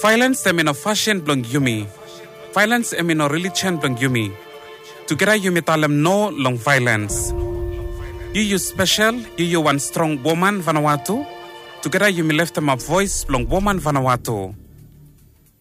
Violence emino fashion blong yumi. Violence emino religion blong yumi. Together yumi talem no long violence. You special, you one strong woman Vanuatu. Together you me left them a voice long woman Vanuatu.